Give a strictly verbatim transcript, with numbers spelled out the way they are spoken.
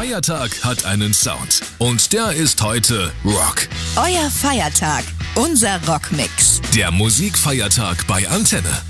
Feiertag hat einen Sound. Und der ist heute Rock. Euer Feiertag, unser Rockmix. Der Musikfeiertag bei Antenne.